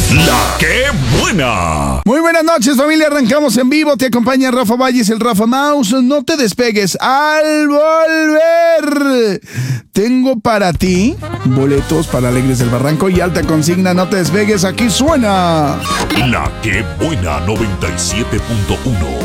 La que buena. Muy buenas noches, familia. Arrancamos en vivo. Te acompaña Rafa Valles, el Rafa Mouse. No te despegues. Al volver, tengo para ti boletos para Alegres del Barranco y alta consigna. No te despegues. Aquí suena La que buena 97.1.